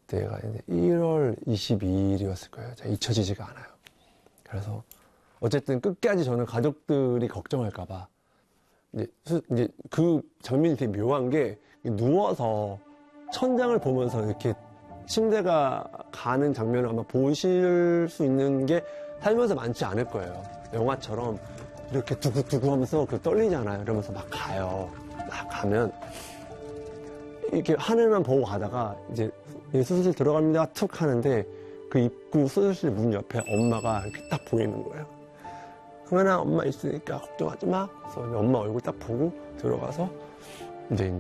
그때가 이제 1월 22일이었을 거예요. 제가 잊혀지지가 않아요. 그래서 어쨌든 끝까지 저는 가족들이 걱정할까봐 이제 그 장면이 되게 묘한 게 누워서 천장을 보면서 이렇게 침대가 가는 장면을 아마 보실 수 있는 게 살면서 많지 않을 거예요. 영화처럼 이렇게 두구두구 하면서 그 떨리잖아요. 이러면서 막 가요. 막 가면 이렇게 하늘만 보고 가다가 이제 수술실 들어갑니다 툭 하는데 그 입구 수술실 문 옆에 엄마가 이렇게 딱 보이는 거예요. 그러면 엄마 있으니까 걱정하지 마. 그래서 엄마 얼굴 딱 보고 들어가서 이제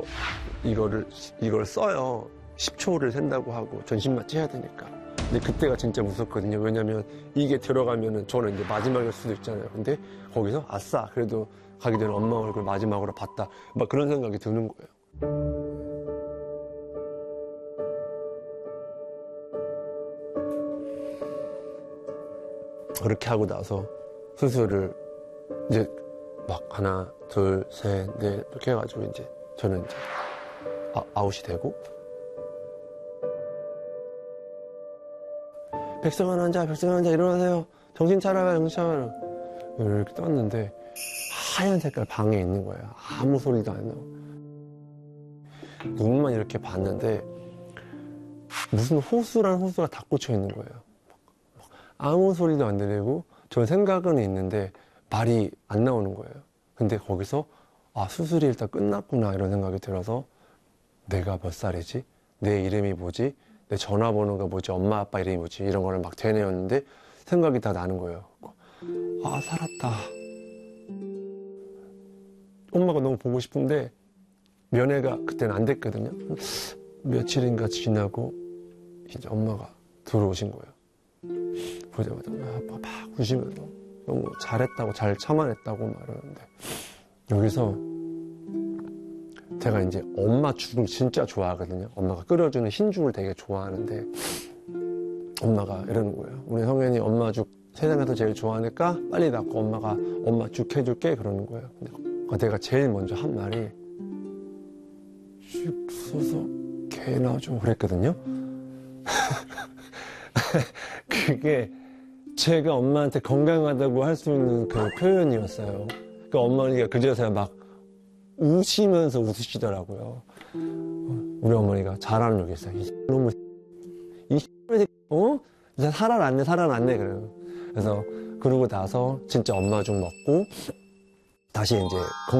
이걸 써요. 10초를 센다고 하고 전신마취 해야 되니까. 근데 그때가 진짜 무섭거든요. 왜냐면 이게 들어가면은 저는 이제 마지막일 수도 있잖아요. 근데 거기서 아싸 그래도 가기 전에 엄마 얼굴 마지막으로 봤다. 막 그런 생각이 드는 거예요. 그렇게 하고 나서 수술을 이제 막 하나, 둘, 셋, 넷 이렇게 해가지고 이제 저는 이제 아웃이 되고 백성환 환자 일어나세요. 정신 차려요, 정신 차려요. 이렇게 떴는데 하얀 색깔 방에 있는 거예요. 아무 소리도 안 나고. 눈만 이렇게 봤는데 무슨 호수란 호수가 다 꽂혀 있는 거예요. 아무 소리도 안 들리고 저 생각은 있는데 말이 안 나오는 거예요. 근데 거기서 수술이 일단 끝났구나 이런 생각이 들어서 내가 몇 살이지? 내 이름이 뭐지? 내 전화번호가 뭐지? 엄마 아빠 이름이 뭐지? 이런 거를 막 되뇌었는데 생각이 다 나는 거예요. 살았다. 엄마가 너무 보고 싶은데 면회가 그때는 안 됐거든요. 며칠인가 지나고 이제 엄마가 들어오신 거예요. 보자마자 아빠가 막 우시면서 너무 잘했다고 잘 참아냈다고 말하는데 여기서 제가 이제 엄마 죽을 진짜 좋아하거든요. 엄마가 끓여주는 흰죽을 되게 좋아하는데 엄마가 이러는 거예요. 우리 성현이 엄마 죽 세상에서 제일 좋아하니까 빨리 낳고 엄마가 엄마 죽 해줄게 그러는 거예요. 근데 내가 제일 먼저 한 말이 죽 써서 개 낳아줘 그랬거든요. 그게 제가 엄마한테 건강하다고 할 수 있는 그 표현이었어요. 그러니까 어머니가 그제서야 막 우시면서 웃으시더라고요. 우리 어머니가 잘하는 욕이 있어요. 이놈의 이제 살아났네 그래요. 그래서 그러고 나서 진짜 엄마 죽 먹고 다시 이제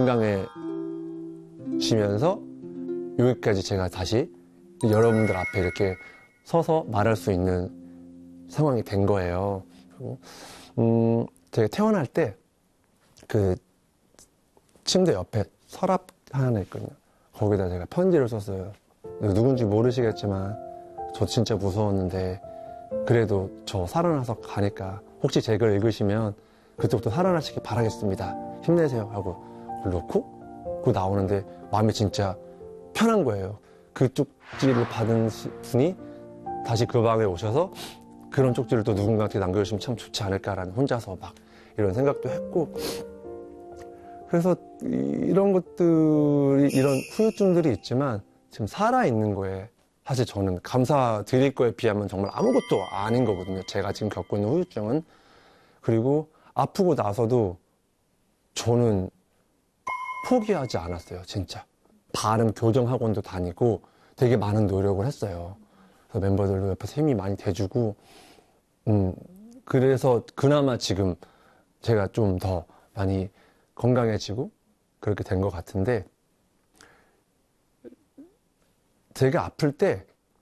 건강해지면서 여기까지 제가 다시 여러분들 앞에 이렇게 서서 말할 수 있는 상황이 된 거예요. 그리고 제가 태어날 때 그 침대 옆에 서랍 하나 있거든요. 거기다 제가 편지를 썼어요. 누군지 모르시겠지만 저 진짜 무서웠는데 그래도 저 살아나서 가니까 혹시 제 글 읽으시면 그때부터 살아나시길 바라겠습니다. 힘내세요 하고 그걸 놓고 그거 나오는데 마음이 진짜 편한 거예요. 그 쪽지를 받은 분이 다시 그 방에 오셔서 그런 쪽지를 또 누군가한테 남겨주시면 참 좋지 않을까라는 혼자서 막 이런 생각도 했고 그래서 이런 것들이 이런 후유증들이 있지만 지금 살아있는 거에 사실 저는 감사드릴 거에 비하면 정말 아무것도 아닌 거거든요. 제가 지금 겪고 있는 후유증은. 그리고 아프고 나서도 저는 포기하지 않았어요. 진짜. 발음 교정 학원도 다니고 되게 많은 노력을 했어요. 그래서 멤버들도 옆에서 힘이 많이 돼주고 그래서 그나마 지금 제가 좀 더 많이 건강해지고 그렇게 된 것 같은데 제가 아플 때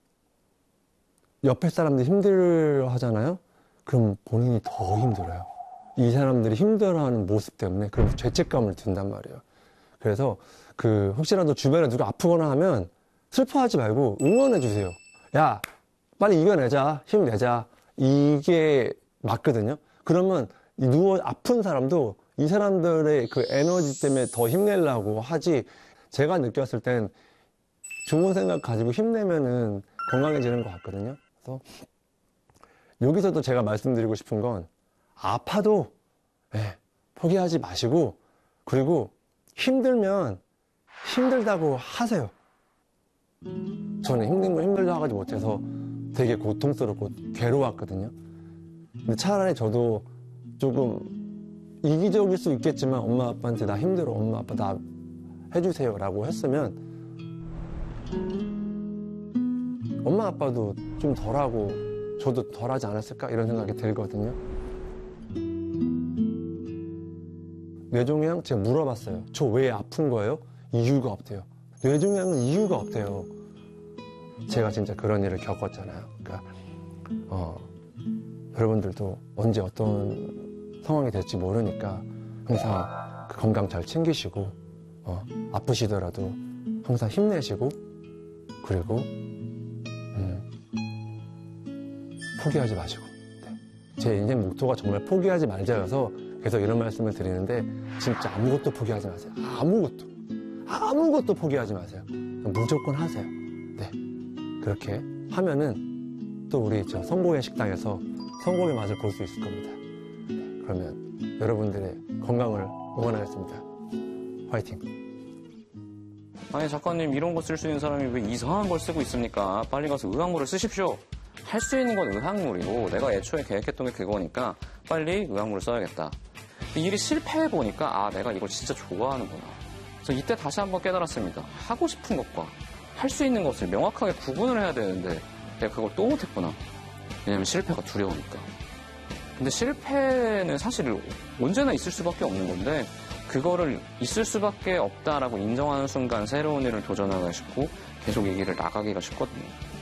옆에 사람들이 힘들어 하잖아요. 그럼 본인이 더 힘들어요. 이 사람들이 힘들어하는 모습 때문에 그럼 죄책감을 든단 말이에요. 그래서 혹시라도 주변에 누가 아프거나 하면 슬퍼하지 말고 응원해 주세요. 야, 빨리 이겨내자, 힘내자. 이게 맞거든요. 그러면 아픈 사람도 이 사람들의 그 에너지 때문에 더 힘내려고 하지. 제가 느꼈을 땐 좋은 생각 가지고 힘내면은 건강해지는 것 같거든요. 그래서 여기서도 제가 말씀드리고 싶은 건 아파도 포기하지 마시고 그리고 힘들면 힘들다고 하세요. 저는 힘들다 하지 못해서 되게 고통스럽고 괴로웠거든요. 근데 차라리 저도 조금 이기적일 수 있겠지만 엄마 아빠한테 나 힘들어, 엄마 아빠 나 해주세요 라고 했으면 엄마 아빠도 좀 덜하고 저도 덜하지 않았을까 이런 생각이 들거든요. 뇌종양 제가 물어봤어요. 저 왜 아픈 거예요? 이유가 없대요. 뇌종양은 이유가 없대요. 제가 진짜 그런 일을 겪었잖아요. 그러니까 여러분들도 언제 어떤 상황이 될지 모르니까 항상 그 건강 잘 챙기시고 아프시더라도 항상 힘내시고 그리고 포기하지 마시고 제 인생 목표가 정말 포기하지 말자여서 계속 이런 말씀을 드리는데 진짜 아무것도 포기하지 마세요. 아무것도 포기하지 마세요. 무조건 하세요. 네, 그렇게 하면은 또 우리 저 성공의 식당에서 성공의 맛을 볼 수 있을 겁니다. 네, 그러면 여러분들의 건강을 응원하겠습니다. 화이팅! 아니 작가님 이런 거 쓸 수 있는 사람이 왜 이상한 걸 쓰고 있습니까? 빨리 가서 의학물을 쓰십시오. 할 수 있는 건 의학물이고 내가 애초에 계획했던 게 그거니까 빨리 의학물을 써야겠다. 일이 실패해보니까 내가 이걸 진짜 좋아하는구나. 그래서 이때 다시 한번 깨달았습니다. 하고 싶은 것과 할 수 있는 것을 명확하게 구분을 해야 되는데 내가 그걸 또 못했구나. 왜냐면 실패가 두려우니까. 근데 실패는 사실 언제나 있을 수밖에 없는 건데 그거를 있을 수밖에 없다라고 인정하는 순간 새로운 일을 도전하기가 쉽고 계속 이 길을 나가기가 쉽거든요.